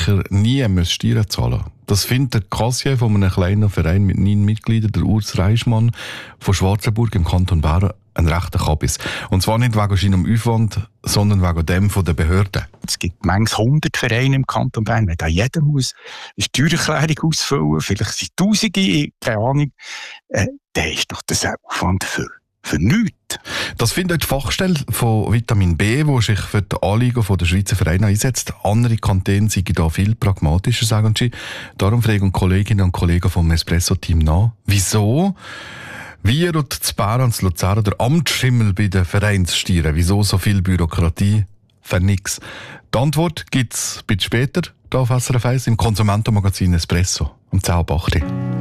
sicher nie Steuern zahlen müssen. Das findet der Kassier von einem kleinen Verein mit 9 Mitgliedern, der Urs Reichmann von Schwarzenburg im Kanton Bern, ein rechter Kabis. Und zwar nicht wegen seinem Aufwand, sondern wegen dem von den Behörden. Es gibt manchmal 100 Vereine im Kanton Bern. Wenn da jeder muss eine Steuererklärung ausfüllen, vielleicht sind Tausende, keine Ahnung, dann ist doch das Aufwand für nichts. Das findet die Fachstelle von Vitamin B, die sich für die Anliegen der Schweizer Vereine einsetzt. Andere Kantone sind da viel pragmatischer, sagen sie. Darum fragen Kolleginnen und Kollegen vom Espresso-Team nach, wieso wir und zu Bern und zu Luzern der Amtsschimmel bei den Vereinssteuern, wieso so viel Bürokratie für nichts. Die Antwort gibt es ein bisschen später hier auf SRF 1 im Konsumentenmagazin Espresso um 10:08 Uhr.